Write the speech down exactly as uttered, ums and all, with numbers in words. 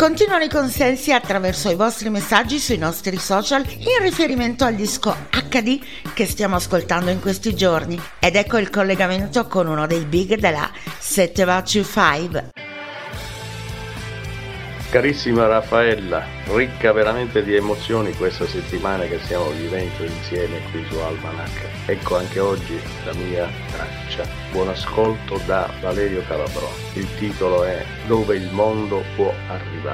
Continuano i consensi attraverso i vostri messaggi sui nostri social in riferimento al disco acca di che stiamo ascoltando in questi giorni. Ed ecco il collegamento con uno dei big della Sette Vacci Five. Carissima Raffaella, ricca veramente di emozioni questa settimana che stiamo vivendo insieme qui su Almanac. Ecco anche oggi la mia traccia. Buon ascolto da Valerio Calabrò. Il titolo è Dove il mondo può arrivare.